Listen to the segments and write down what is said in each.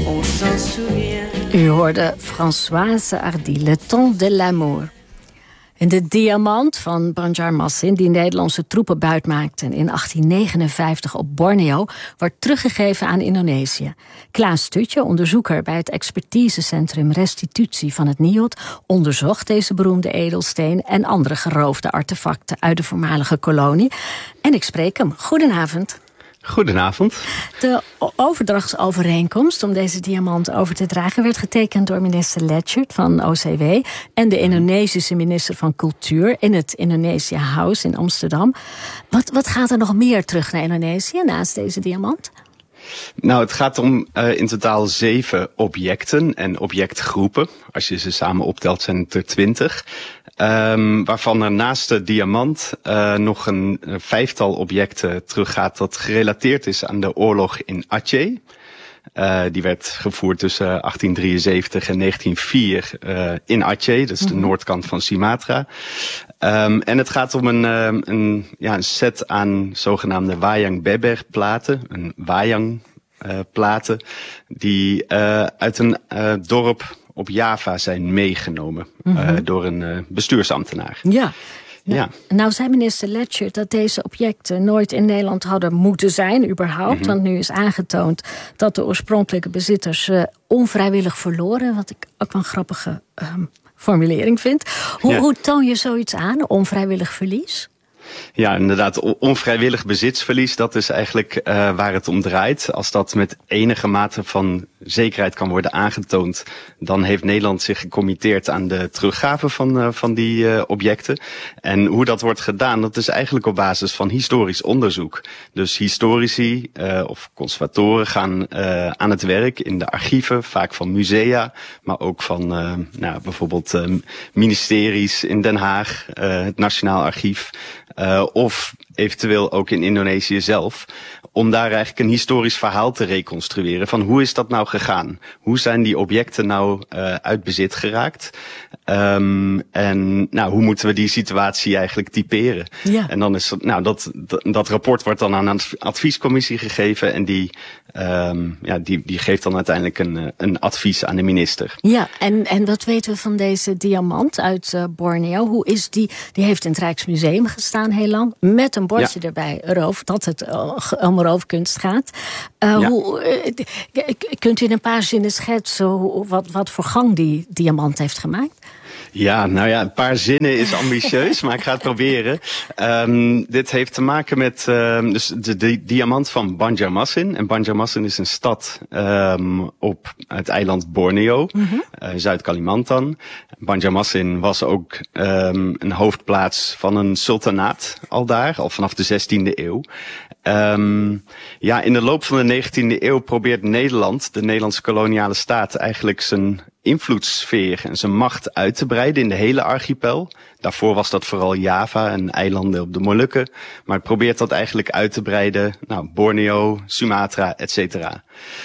on s'en souvient. U hoorde Françoise Hardy, Le Temps de l'Amour. En de diamant van Banjarmasin, die Nederlandse troepen buitmaakten in 1859 op Borneo, wordt teruggegeven aan Indonesië. Klaas Stutje, onderzoeker bij het expertisecentrum Restitutie van het NIOD, onderzocht deze beroemde edelsteen en andere geroofde artefacten uit de voormalige kolonie. En ik spreek hem. Goedenavond. Goedenavond. De overdrachtsovereenkomst om deze diamant over te dragen werd getekend door minister Letchert van OCW en de Indonesische minister van Cultuur in het Indonesia House in Amsterdam. Wat gaat er nog meer terug naar Indonesië naast deze diamant? Nou, het gaat om in totaal 7 objecten en objectgroepen. Als je ze samen optelt zijn het er 20. Waarvan er naast de diamant nog een 5-tal objecten teruggaat dat gerelateerd is aan de oorlog in Aceh. Die werd gevoerd tussen 1873 en 1904 in Aceh, dat is de noordkant van Sumatra. En het gaat om een set aan zogenaamde wayang beber platen, een wayang platen, die uit een dorp op Java zijn meegenomen door een bestuursambtenaar. Ja. Nou zei minister Letchert dat deze objecten nooit in Nederland hadden moeten zijn, überhaupt. Want nu is aangetoond dat de oorspronkelijke bezitters onvrijwillig verloren. Wat ik ook wel een grappige formulering vind. Hoe toon je zoiets aan, onvrijwillig verlies? Ja, inderdaad, onvrijwillig bezitsverlies, dat is eigenlijk waar het om draait. Als dat met enige mate van zekerheid kan worden aangetoond, dan heeft Nederland zich gecommitteerd aan de teruggave van die objecten. En hoe dat wordt gedaan, dat is eigenlijk op basis van historisch onderzoek. Dus historici of conservatoren gaan aan het werk in de archieven, vaak van musea, maar ook van bijvoorbeeld ministeries in Den Haag, het Nationaal Archief, of eventueel ook in Indonesië zelf, om daar eigenlijk een historisch verhaal te reconstrueren van hoe is dat nou gegaan? Hoe zijn die objecten nou uit bezit geraakt? En hoe moeten we die situatie eigenlijk typeren? Ja. En dan is dat rapport wordt dan aan een adviescommissie gegeven en die geeft dan uiteindelijk een advies aan de minister. Ja, en wat weten we van deze diamant uit Borneo? Hoe is die? Die heeft in het Rijksmuseum gestaan heel lang, met een bordje erbij, dat het om roofkunst gaat. Kunt u in een paar zinnen schetsen wat voor gang die diamant heeft gemaakt? Ja, een paar zinnen is ambitieus, maar ik ga het proberen. Dit heeft te maken met dus de diamant van Banjarmasin. En Banjarmasin is een stad op het eiland Borneo, Zuid-Kalimantan. Banjarmasin was ook een hoofdplaats van een sultanaat al daar, al vanaf de 16e eeuw. In de loop van de 19e eeuw probeert Nederland, de Nederlandse koloniale staat, eigenlijk zijn invloedssfeer en zijn macht uit te breiden in de hele archipel. Daarvoor was dat vooral Java en eilanden op de Molukken. Maar het probeert dat eigenlijk uit te breiden. Borneo, Sumatra, et cetera.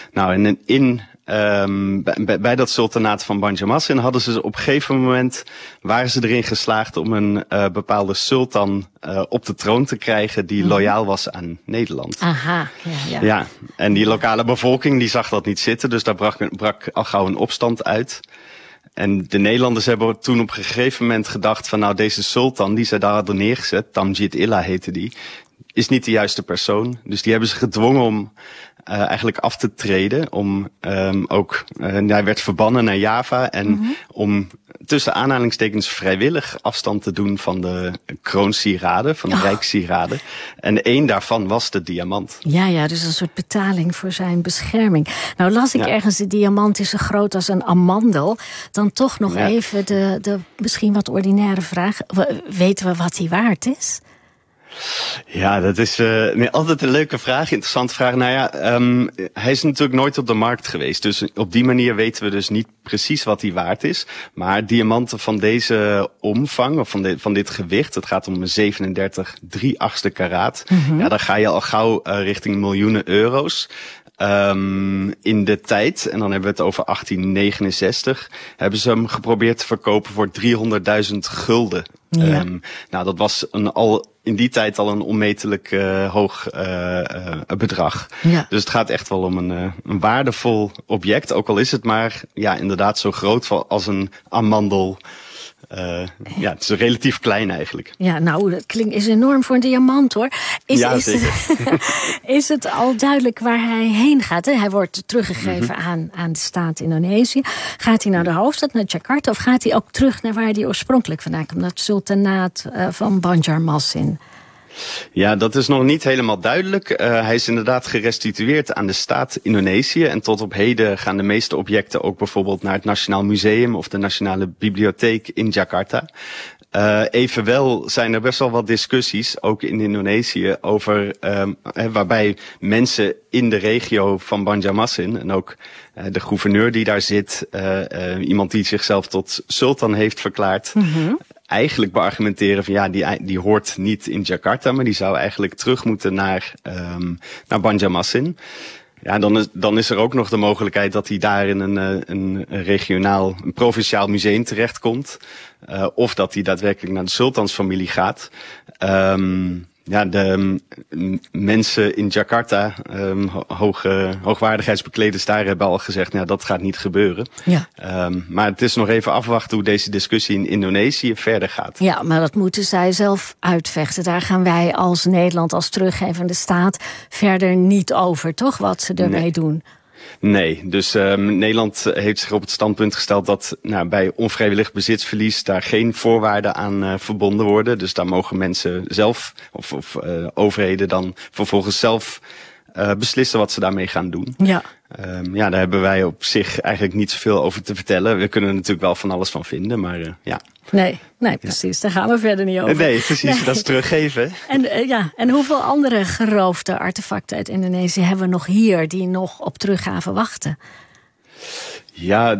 Bij dat sultanaat van Banjarmasin hadden ze op een gegeven moment, waren ze erin geslaagd om een bepaalde sultan op de troon te krijgen die loyaal was aan Nederland. Aha, ja. En die lokale bevolking die zag dat niet zitten, dus daar brak al gauw een opstand uit. En de Nederlanders hebben toen op een gegeven moment gedacht van deze sultan die ze daar hadden neergezet, Tamjid Illa heette die, is niet de juiste persoon. Dus die hebben ze gedwongen om eigenlijk af te treden. Hij werd verbannen naar Java en om tussen aanhalingstekens vrijwillig afstand te doen van de kroonsieraden, van de rijkssieraden. En één daarvan was de diamant. Ja, dus een soort betaling voor zijn bescherming. Nou las ik ergens, de diamant is zo groot als een amandel. Dan toch nog even de misschien wat ordinaire vraag. Weten we wat die waard is? Ja, dat is altijd een leuke vraag, interessante vraag. Hij is natuurlijk nooit op de markt geweest. Dus op die manier weten we dus niet precies wat hij waard is. Maar diamanten van deze omvang, of van dit gewicht, het gaat om een 37 3/8 karaat. Ja, dan ga je al gauw richting miljoenen euro's. In de tijd, en dan hebben we het over 1869, hebben ze hem geprobeerd te verkopen voor 300.000 gulden. Ja. Nou, dat was in die tijd al een onmetelijk hoog bedrag. Ja. Dus het gaat echt wel om een waardevol object. Ook al is het maar inderdaad zo groot als een amandel. Het is relatief klein eigenlijk. Ja, nou, dat is enorm voor een diamant, hoor. Is het al duidelijk waar hij heen gaat? Hè? Hij wordt teruggegeven aan de staat Indonesië. Gaat hij naar de hoofdstad, naar Jakarta, of gaat hij ook terug naar waar hij oorspronkelijk vandaan komt? Naar het sultanaat van Banjarmasin? Ja, dat is nog niet helemaal duidelijk. Hij is inderdaad gerestitueerd aan de staat Indonesië. En tot op heden gaan de meeste objecten ook bijvoorbeeld naar het Nationaal Museum of de Nationale Bibliotheek in Jakarta. Evenwel zijn er best wel wat discussies, ook in Indonesië, over waarbij mensen in de regio van Banjarmasin en ook de gouverneur die daar zit, iemand die zichzelf tot sultan heeft verklaard, eigenlijk beargumenteren van die hoort niet in Jakarta, maar die zou eigenlijk terug moeten naar Banjarmasin. Ja, dan is er ook nog de mogelijkheid dat hij daar in een provinciaal museum terechtkomt. Of dat hij daadwerkelijk naar de sultansfamilie gaat. De mensen in Jakarta, hoogwaardigheidsbekleders daar hebben al gezegd, dat gaat niet gebeuren. Ja. Maar het is nog even afwachten hoe deze discussie in Indonesië verder gaat. Ja, maar dat moeten zij zelf uitvechten. Daar gaan wij als Nederland, als teruggevende staat, verder niet over, toch? Wat ze ermee doen. Nee, dus Nederland heeft zich op het standpunt gesteld dat bij onvrijwillig bezitsverlies daar geen voorwaarden aan verbonden worden. Dus daar mogen mensen zelf of overheden dan vervolgens zelf beslissen wat ze daarmee gaan doen. Ja. Daar hebben wij op zich eigenlijk niet zoveel over te vertellen. We kunnen er natuurlijk wel van alles van vinden, maar ja. Nee, precies. Daar gaan we verder niet over. Nee, precies. Nee. Dat is teruggeven. En hoeveel andere geroofde artefacten uit Indonesië hebben we nog hier die nog op teruggave wachten? Ja,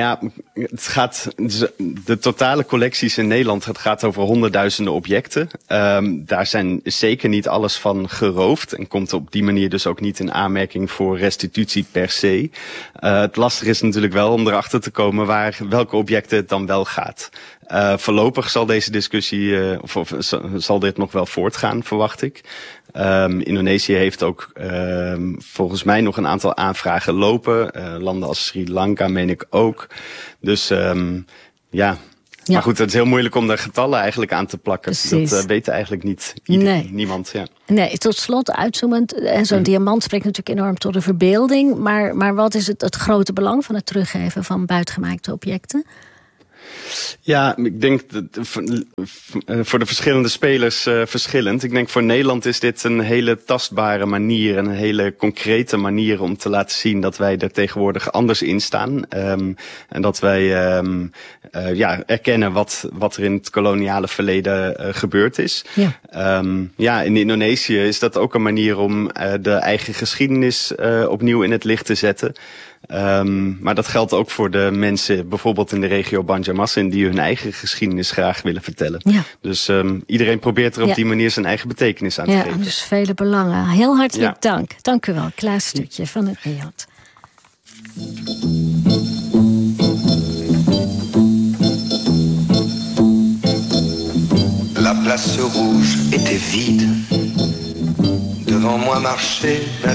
de totale collecties in Nederland, het gaat over honderdduizenden objecten. Daar zijn zeker niet alles van geroofd en komt op die manier dus ook niet in aanmerking voor restitutie per se. Het lastige is natuurlijk wel om erachter te komen welke objecten het dan wel gaat. Voorlopig zal deze discussie, zal dit nog wel voortgaan, verwacht ik. Indonesië heeft ook volgens mij nog een aantal aanvragen lopen. Landen als Sri Lanka meen ik ook. Dus maar goed, het is heel moeilijk om daar getallen eigenlijk aan te plakken. Precies. Dat weet eigenlijk niet niemand. Ja. Nee, tot slot uitzoomend. En zo'n diamant spreekt natuurlijk enorm tot de verbeelding. Maar wat is het grote belang van het teruggeven van buitengemaakte objecten? Ja, ik denk voor de verschillende spelers verschillend. Ik denk voor Nederland is dit een hele tastbare manier en een hele concrete manier om te laten zien dat wij er tegenwoordig anders in staan. En dat wij erkennen wat er in het koloniale verleden gebeurd is. Ja. In Indonesië is dat ook een manier om de eigen geschiedenis opnieuw in het licht te zetten. Maar dat geldt ook voor de mensen bijvoorbeeld in de regio Banjarmasin die hun eigen geschiedenis graag willen vertellen. Ja. Dus iedereen probeert er op die manier zijn eigen betekenis aan te geven. Ja, dus vele belangen. Heel hartelijk dank. Dank u wel. Klaas Stukje van het NIOD. La place rouge était vide. Devant moi marchait un